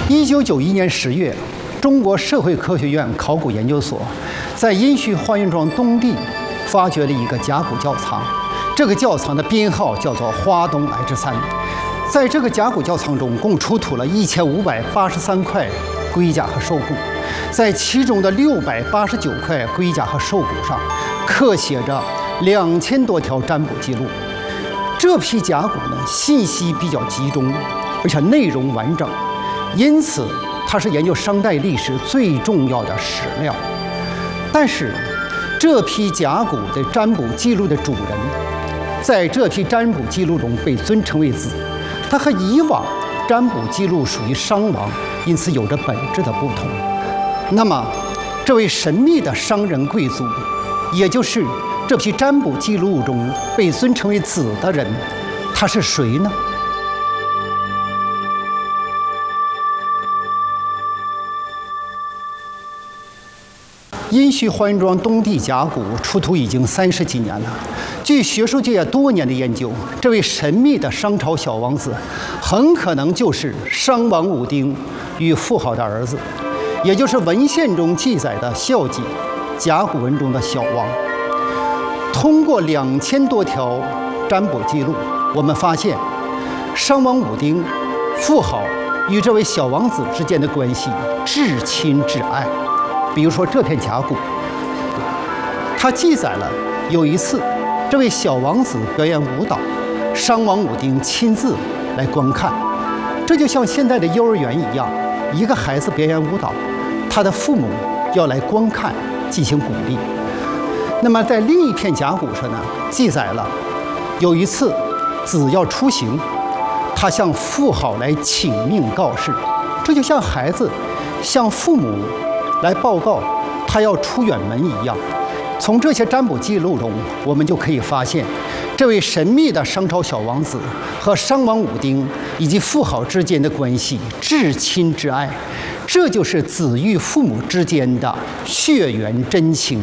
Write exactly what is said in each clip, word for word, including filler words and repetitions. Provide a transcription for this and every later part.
一九九一年十月，中国社会科学院考古研究所在殷墟花园庄东地发掘了一个甲骨窖藏。这个窖藏的编号叫做花东 H 三。在这个甲骨窖藏中，共出土了一千五百八十三块龟甲和兽骨，在其中的六百八十九块龟甲和兽骨上刻写着两千多条占卜记录。这批甲骨呢，信息比较集中，而且内容完整，因此它是研究商代历史最重要的史料。但是，这批甲骨的占卜记录的主人，在这批占卜记录中被尊称为子，他和以往占卜记录属于商王，因此有着本质的不同。那么，这位神秘的商人贵族，也就是这批占卜记录中被尊称为子的人，他是谁呢？殷墟花园庄东地甲骨出土已经三十几年了。据学术界多年的研究，这位神秘的商朝小王子，很可能就是商王武丁与妇好的儿子，也就是文献中记载的孝季，甲骨文中的小王。通过两千多条占卜记录，我们发现商王武丁、妇好与这位小王子之间的关系至亲至爱。比如说这片甲骨，它记载了有一次，这位小王子表演舞蹈，商王武丁亲自来观看。这就像现在的幼儿园一样，一个孩子表演舞蹈，他的父母要来观看，进行鼓励。那么在另一片甲骨上呢，记载了有一次子要出行，他向妇好来请命告示。这就像孩子向父母来报告他要出远门一样。从这些占卜记录中，我们就可以发现，这位神秘的商朝小王子和商王武丁以及妇好之间的关系至亲至爱，这就是子与父母之间的血缘真情。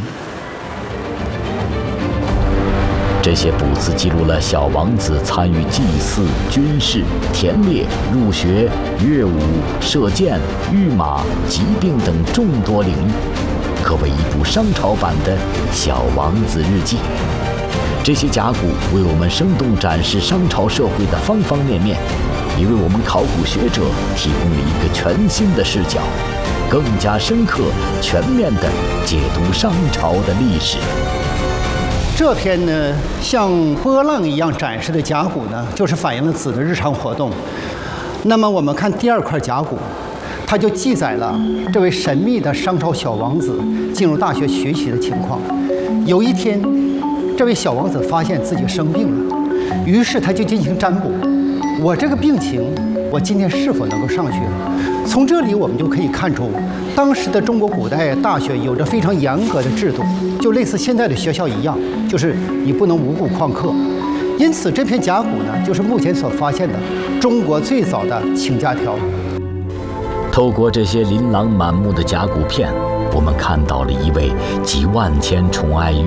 这些卜辞记录了小王子参与祭祀、军事、田猎、入学、乐舞、射箭、御马、疾病等众多领域，可谓一部商朝版的《小王子日记》。这些甲骨为我们生动展示商朝社会的方方面面，也为我们考古学者提供了一个全新的视角，更加深刻、全面地解读商朝的历史。 这篇呢，像波浪一样展示的甲骨呢，就是反映了子的日常活动。那么我们看第二块甲骨，它就记载了这位神秘的商朝小王子进入大学学习的情况。有一天，这位小王子发现自己生病了，于是他就进行占卜：我这个病情，我今天是否能够上学？从这里我们就可以看出，当时的中国古代大学有着非常严格的制度，就类似现在的学校一样，就是你不能无故旷课。因此，这片甲骨呢，就是目前所发现的中国最早的请假条。 透过这些琳琅满目的甲骨片，我们看到了一位集万千宠爱于